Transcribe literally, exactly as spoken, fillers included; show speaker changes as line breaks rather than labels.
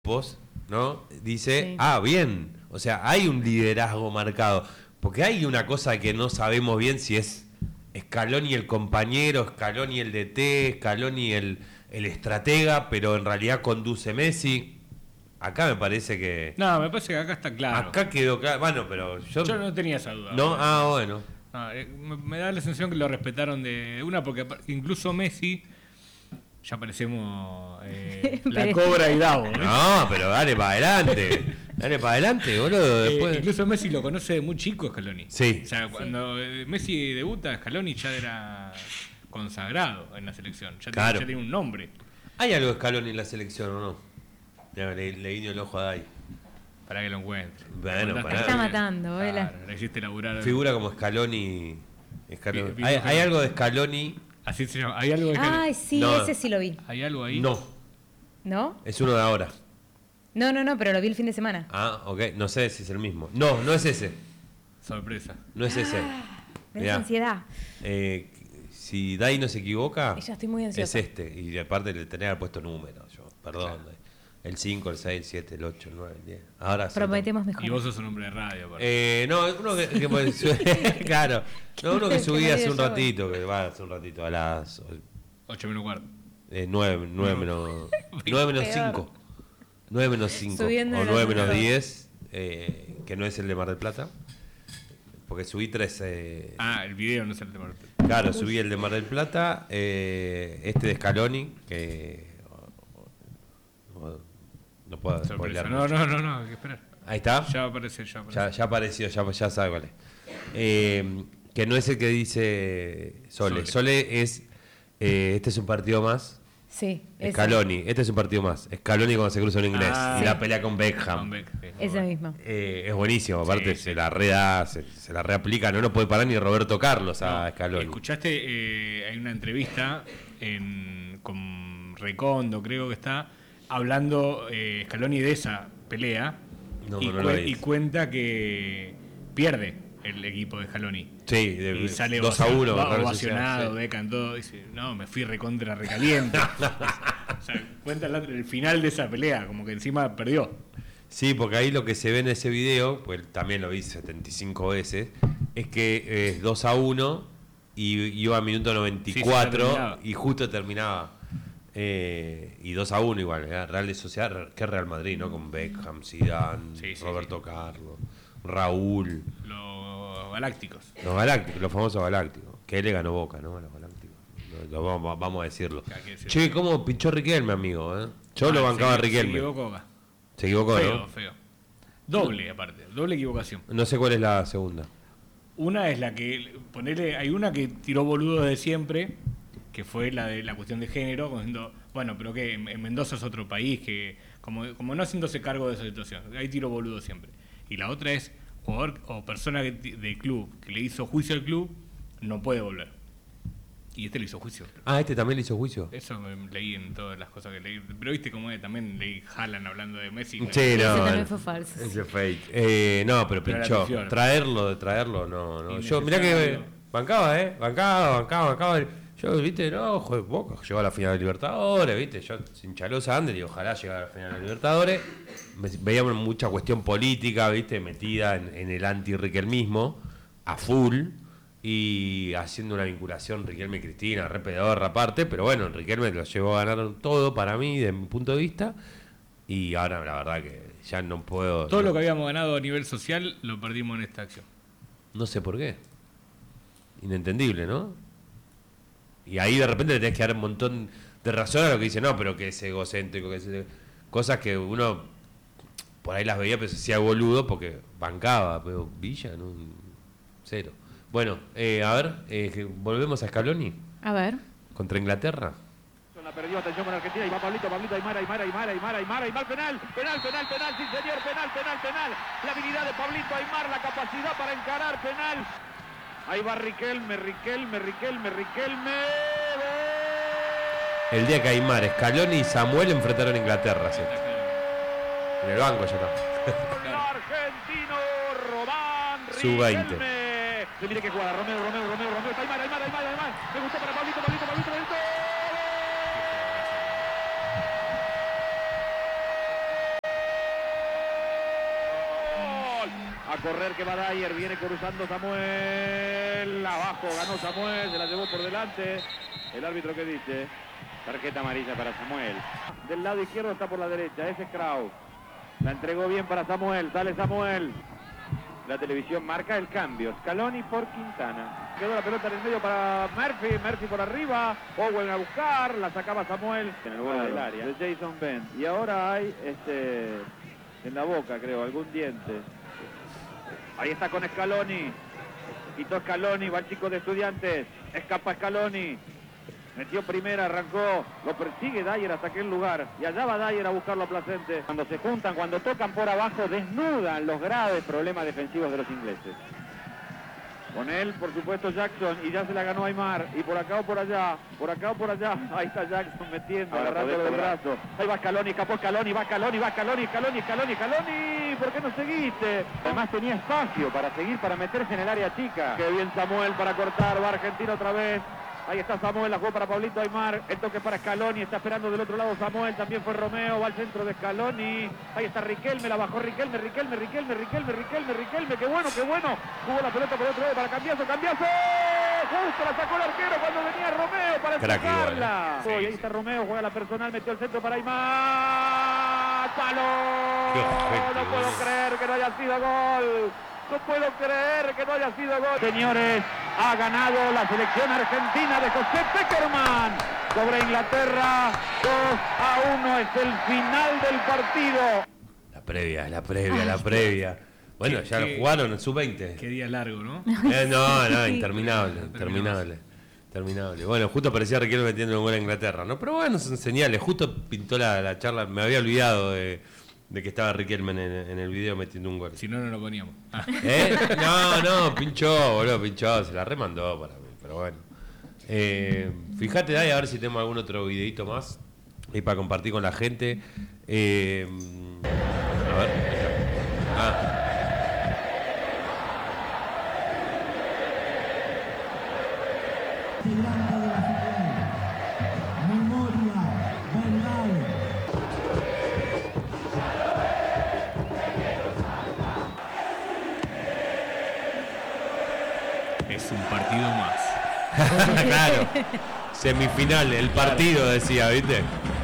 vos, ¿no? Dice,
Sí.
ah, bien, o sea, hay un liderazgo marcado, porque hay una cosa que no sabemos bien si es Scaloni el compañero, Scaloni el D T, Scaloni el, el estratega, pero en realidad conduce Messi. Acá me parece que...
No, me parece que acá está claro.
Acá quedó claro, bueno, pero yo...
Yo no tenía esa duda.
No, ah, bueno.
No, eh, me, me da la sensación que lo respetaron de una, porque apar- incluso Messi, ya parecemos eh, la
Pero-
Cobra y Davo. ¿eh?
No, pero dale para adelante. Dale para adelante, boludo.
Eh,
Después...
incluso Messi lo conoce de muy chico, Scaloni.
Sí.
O sea, cuando eh, Messi debuta, Scaloni ya era consagrado en la selección. Ya,
Claro.
tenía, ya tenía un nombre.
¿Hay algo de Scaloni en la selección o no? Ya, le, le guiño el ojo a Dai.
Para que lo encuentre.
Bueno,
Contaste
pará.
Está
que-
matando, vela.
Claro, le hiciste laburar.
Figura como Scaloni. Scaloni.
Vi- vi-
¿Hay, hay algo de Scaloni?
Así se llama. ¿Hay algo, de
Ay, sí,
No.
ese sí lo vi.
¿Hay algo ahí?
No,
¿No?
es uno de ahora.
No, no, no, pero lo vi el fin de semana.
Ah, ok, no sé si es el mismo. No, no es ese.
Sorpresa.
No es ese.
Me
Mirá.
da ansiedad.
Eh, si Dai no se equivoca,
Ya estoy muy ansiosa.
es este. Y aparte le tenía puesto números. Yo, perdón. Dai. El cinco, el seis, el siete, el ocho, el nueve, el diez. Ahora sí.
Prometemos mejor.
Y vos sos un hombre de radio. aparte.
Eh, no, uno que, que pues, su- claro, no, uno que
Que
subí
no
hace
diga
un
yo,
ratito, que va hace un ratito a las
ocho menos cuarto.
eh, nueve, nueve menos nueve menos
Peor.
cinco, nueve menos cinco
Subiendo
o
el
nueve menos
otro.
diez, eh, que no es el de Mar del Plata, porque subí tres. Eh,
Ah, el video no es el tema.
claro, subí el de Mar del Plata, eh, este de Scaloni, que o- o- no puedo
Sorpresa.
spoilear
No,
mucho.
no, no, no, hay que esperar.
Ahí está.
Ya va a aparecer, ya va a
Ya,
aparecer.
ya apareció, ya, ya sabe cuál es. Eh, que no es el que dice Sole.
Sole.
Sole es, eh, este es un partido más.
Sí, ese.
Scaloni, este es un partido más. Scaloni cuando se cruza un inglés.
Ah.
y
Sí.
la pelea con Beckham.
Con Beck, sí, muy
Ese
bueno.
mismo.
Eh, es buenísimo, aparte
Sí,
se
sí.
la reda, se, se la reaplica, no lo puede parar ni Roberto Carlos a
No,
Scaloni.
¿Escuchaste? Eh, hay una entrevista en, con Recondo, creo que está, hablando eh, Scaloni de esa pelea.
No,
y,
no lo
cue-
vi.
y cuenta que pierde el equipo de Scaloni.
Sí, de,
Y sale
dos a uno.
ovacionado,
Real
ovacionado,
Sociedad, sí.
Beckham, todo. Dice, no, me fui recontra recaliente. O sea, cuenta la- el final de esa pelea, como que encima perdió.
Sí, porque ahí lo que se ve en ese video, pues también lo vi setenta y cinco veces, es que es dos a uno y iba a minuto noventa y cuatro
Sí, sí, ya terminaba.
y justo terminaba. Eh, y dos a uno igual, ¿eh? Real de Sociedad, que Real Madrid, ¿no? Con Beckham, Zidane,
Sí, sí,
Roberto Carlos, Raúl,
Los Galácticos.
los Galácticos, los famosos Galácticos, que él le ganó Boca, ¿no? A los Galácticos. Lo- lo vamos, vamos a decirlo.
Hay que decirlo.
Che, ¿cómo pinchó Riquelme, amigo? ¿eh? Yo
Ah,
lo bancaba a
se-
Riquelme.
Se equivocó acá.
Se equivocó,
Feo,
¿no?
feo. Doble, aparte. Doble equivocación.
No sé cuál es la segunda.
Una es la que, ponerle, hay una que tiró boludo desde siempre, que fue la de la cuestión de género, como diciendo, bueno, pero que en en Mendoza es otro país, que como, como no haciéndose cargo de esa situación, ahí tiró boludo siempre. Y la otra es, jugador o persona que ti- del club que le hizo juicio al club, no puede volver. Y este le hizo juicio.
Ah, ¿este también le hizo juicio?
Eso me leí en todas las cosas que leí. Pero viste cómo es, también leí Haaland hablando de Messi.
Sí,
Ese
no.
también
bueno.
fue falso.
Ese fake. Eh, no, pero
Pero
pinchó.
la pifió.
Traerlo, de traerlo, no, no. Yo, mirá que
Innecesario.
bancaba, ¿eh? Bancaba, bancaba, bancaba. Yo, viste, no, joder, Boca llegó a la final de Libertadores, viste. Yo, sin chalosa antes, y ojalá llegara a la final de Libertadores. Me- Veíamos mucha cuestión política, viste, metida en, en el anti-riquelmismo, a full. Y haciendo una vinculación Riquelme y Cristina, re pedorra aparte, pero bueno, Riquelme lo llevó a ganar todo para mí, de mi punto de vista. Y ahora la verdad que ya no puedo.
Todo
no,
lo que habíamos ganado a nivel social lo perdimos en esta acción.
no sé por qué. Inentendible, ¿no? Y ahí de repente le tenés que dar un montón de razón a lo que dice, no, pero que es egocéntrico, que es cosas que uno por ahí las veía, pero se hacía boludo porque bancaba, pero Villa, no, cero. Bueno, eh, a ver, eh, que volvemos a Scaloni
A ver.
contra Inglaterra.
La perdió, atención con Argentina, y va Pablito, Pablito, Aymar, Aymar, Aymar, Aymar, Aymar, Aymar, penal, penal, penal, penal, sí señor, penal, penal, penal, la habilidad de Pablito Aymar, la capacidad para encarar, penal, ahí va Riquelme, Riquelme, Riquelme, Riquelme,
El día que Aymar, Scaloni y Samuel enfrentaron a Inglaterra, ¿sí? En el banco ya está.
gol argentino, Román
Sub veinte.
Riquelme, se mire que juega, Romeo, Romeo, Romeo, Romeo, Aymar, Aymar, Aymar, Aymar, me gustó para Pablito, Pablito, Pablito, Pablito, A correr que va Dyer, viene cruzando Samuel. Abajo, ganó Samuel, se la llevó por delante. El árbitro que dice, tarjeta amarilla para Samuel. Del lado izquierdo está por la derecha, ese es Kraus. La entregó bien para Samuel, sale Samuel. La televisión marca el cambio, Scaloni por Quintana. Quedó la pelota en el medio para Murphy, Murphy por arriba, Owen a buscar, la sacaba Samuel en el borde del área. De Jason Ben. Y ahora hay este en la boca, creo, algún diente. Ahí está con Scaloni. Quitó Scaloni, va el chico de Estudiantes. Escapa Scaloni. Metió primera, arrancó, lo persigue Dyer hasta aquel lugar. Y allá va Dyer a buscarlo a Placente. Cuando se juntan, cuando tocan por abajo, desnudan los graves problemas defensivos de los ingleses. Con él, por supuesto, Jackson, y ya se la ganó Aimar. Y por acá o por allá, por acá o por allá. Ahí está Jackson metiendo, agarrándolo del brazo. Ahí va Scaloni, escapó Scaloni, va Scaloni, va Scaloni, Scaloni, Scaloni, Scaloni. ¿Por qué no seguiste? Además tenía espacio para seguir, para meterse en el área chica. Qué bien Samuel para cortar, va Argentina otra vez. Ahí está Samuel, la jugó para Pablito Aimar, el toque para Scaloni, está esperando del otro lado Samuel, también fue Romeo, va al centro de Scaloni, ahí está Riquelme, la bajó Riquelme, Riquelme, Riquelme, Riquelme, Riquelme, Riquelme, qué bueno, qué bueno, jugó la pelota por el otro lado para Cambiazo, Cambiazo, justo la sacó el arquero cuando venía Romeo para empujarla.
Sí,
Oh, y ahí
sí.
está Romeo, juega la personal, metió el centro para Aimar, ¡palo!
Qué ojete,
No puedo
boludo.
creer que no haya sido gol. No puedo creer que no haya sido gol. Señores, ha ganado la selección argentina de José Pekerman sobre Inglaterra. dos a uno es el final del partido.
La previa, la previa, la previa. Bueno,
Qué-
ya
qué-
lo jugaron en sub veinte.
Qué día largo, ¿no?
Eh, no, no,
Sí.
interminable, interminable. Interminable. Bueno, justo parecía Riquelme metiendo un gol a Inglaterra, ¿no? Pero bueno, son señales. Justo pintó la, la charla. Me había olvidado de, de que estaba Riquelme en, el- en el video metiendo un gol.
Si no, no lo poníamos. Ah.
¿Eh? No, no, pinchó, boludo, pinchó. Se la remandó para mí, pero bueno. Eh, fíjate, Dai, a ver si tenemos algún otro videito más y para compartir con la gente. Eh, a ver. Ah.
Grande de la final. Memoria, verdad.
Es un partido más.
Claro. Semifinal, el partido decía, ¿viste?